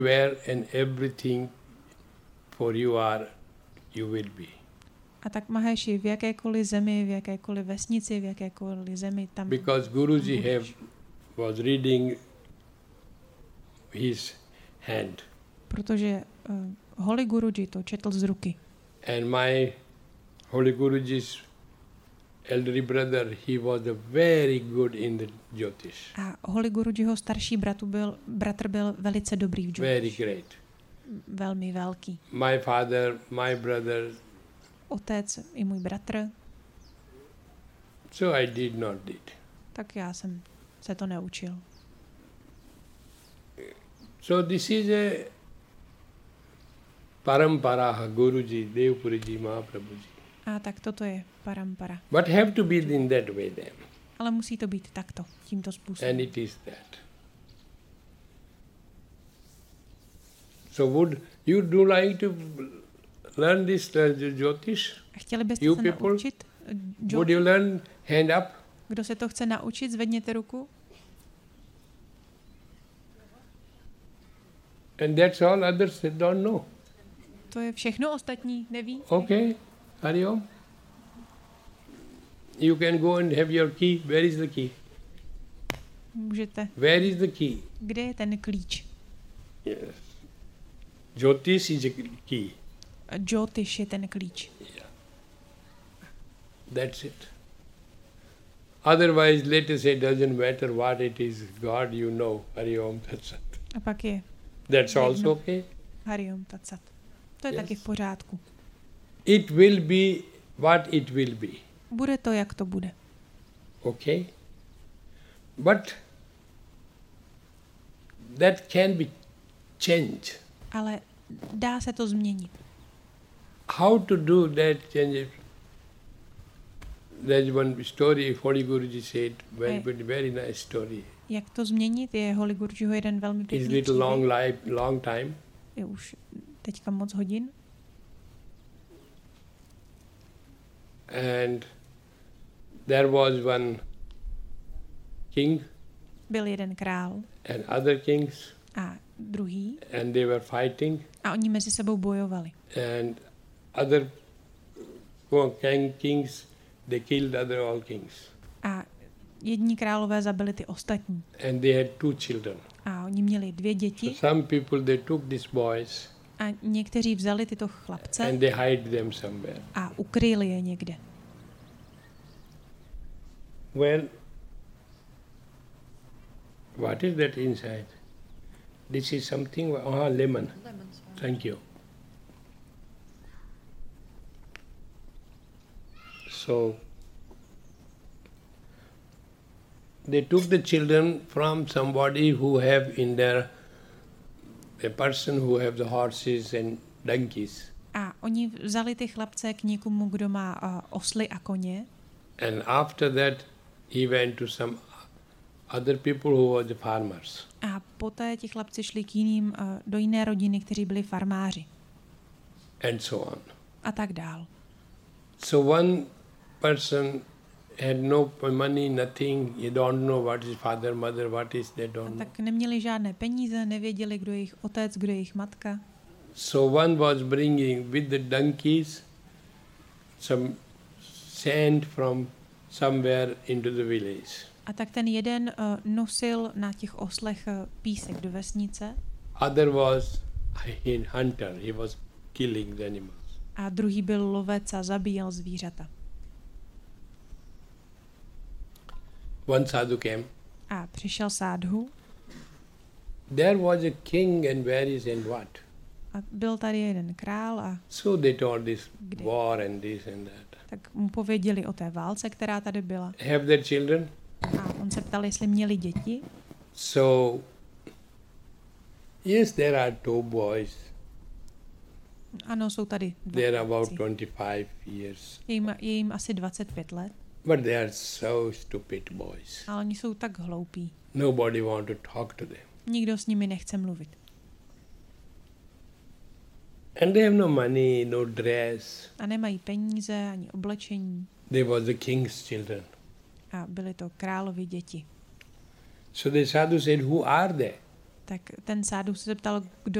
where and everything for you are, you will be. A tak Maheši, v jakékoliv zemi, v jakékoliv vesnici, v jakékoliv zemi, tam Because Guruji was reading his hand. Protože Holy Guruji to četl z ruky. And my Holy Guruji's elder brother, he was a very good in the Jyotish. A Holy Gurujiho starší bratr byl velice dobrý v Jyotish. Very great. Velmi velký. My father, my brother. Otec i můj bratr. So I did not did. Tak já jsem se to neučil. So this is a parampara, Guruji, Devpuriji, Mahaprabhuji. A tak toto je parampara. But have to be in that way then. Ale musí to být takto, tímto způsobem. And it is that. So would you do like to learn this Jyotish? A chtěli byste You se people? naučit? Would you learn hand up? Kdo se to chce naučit, zvedněte ruku. And that's all, others don't know. To je všechno, ostatní neví. Okay, Hari Om. You can go and have your key. Where is the key? Můžete. Where is the key? Kde je ten klíč? Yes. Jyotish is a key. Jyotish je ten klíč. Yeah. That's it. Otherwise, let us say, doesn't matter what it is, God you know. Hari Om Tat Sat. A pak je That's also okay. Hari Om Tat Sat. To je Yes. taky v pořádku. It will be what it will be. Bude to, jak to bude. Okay? But that can be changed. Ale dá se to změnit. How to do that change? There's one story Holy Guruji said, very nice story. Jak to změnit? Je Holy Gurujiho jeden velmi His pěkný little příběh. long time. Je už teďka moc hodin. And there was one king Byl jeden král and other kings, a druhý and they were fighting, a oni mezi sebou bojovali. and other kings, they killed other all kings. A jedni králové zabili ty ostatní. And they had 2 children. A oni měli 2 děti So some people, they took these boys a někteří vzali tyto chlapce and they hide them somewhere. a ukryli je někde. Well, what is that inside? This is something, lemon. Thank you. So, they took the children from somebody who have in their, a person who have the horses and donkeys. A oni vzali ty chlapce k někomu, kdo má osly a koně. And after that, he went to some other people who were the farmers. A poté ti chlapci šli k jiným, do jiné rodiny, kteří byli farmáři. And so on. A tak dál. So one person had no money, nothing. You don't know what is father, mother, what is, they don't know. Tak neměli žádné peníze, nevěděli, kdo je jejich otec, kdo je jejich matka. So one was bringing with the donkeys some sand from somewhere into the village. A tak ten jeden nosil na těch oslech písek do vesnice. Other was a hunter. He was killing the animals. A druhý byl lovec a zabíjel zvířata. One sadhu came. A přišel sádhu There was a king and where is and what. a byl tady jeden král a So they told this Kde? war and this and that. tak mu pověděli o té válce, která tady byla. Have their children? A on se ptal, jestli měli děti. So, yes, there are 2 boys. Ano, jsou tady 2 They are about chlapci. 25 years. Je jim asi 25 let, But they are so stupid boys. ale oni jsou tak hloupí. Nobody want to talk to them. Nikdo s nimi nechce mluvit. And they have no money, no dress. A nemají peníze ani oblečení. They was the king's children. A byly to královy děti. So the sadhu said, who are they? Tak ten sádu se zeptal, kdo